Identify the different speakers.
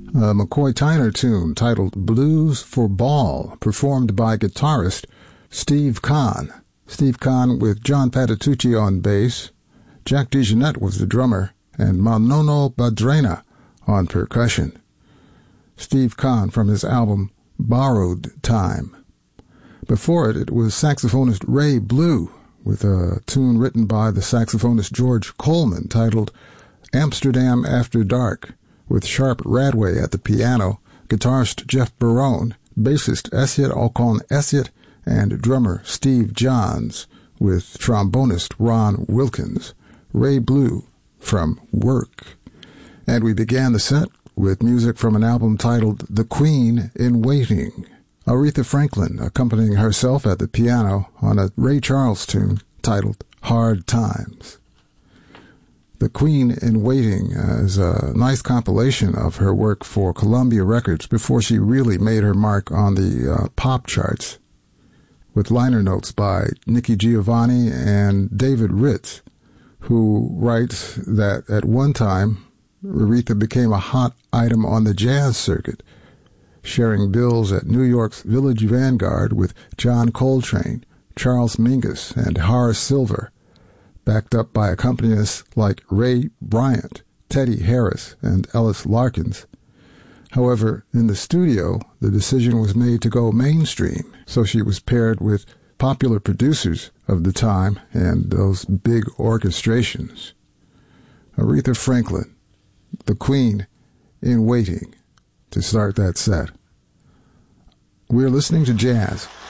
Speaker 1: A McCoy Tyner tune titled Blues for Ball, performed by guitarist Steve Kahn. Steve Kahn with John Patitucci on bass, Jack DeJohnette was the drummer, and Manono Badrena on percussion. Steve Kahn from his album Borrowed Time. Before it was saxophonist Ray Blue with a tune written by the saxophonist George Coleman titled Amsterdam After Dark, with Sharp Radway at the piano, guitarist Jeff Barone, bassist Esiet Ocon Esiet, and drummer Steve Johns, with trombonist Ron Wilkins. Ray Blue from Work. And we began the set with music from an album titled The Queen in Waiting. Aretha Franklin accompanying herself at the piano on a Ray Charles tune titled Hard Times. The Queen in Waiting is a nice compilation of her work for Columbia Records before she really made her mark on the pop charts, with liner notes by Nikki Giovanni and David Ritz, who writes that at one time Aretha became a hot item on the jazz circuit, sharing bills at New York's Village Vanguard with John Coltrane, Charles Mingus, and Horace Silver, backed up by accompanists like Ray Bryant, Teddy Harris, and Ellis Larkins. However, in the studio, the decision was made to go mainstream, so she was paired with popular producers of the time and those big orchestrations. Aretha Franklin, The Queen in Waiting, to start that set. We're listening to jazz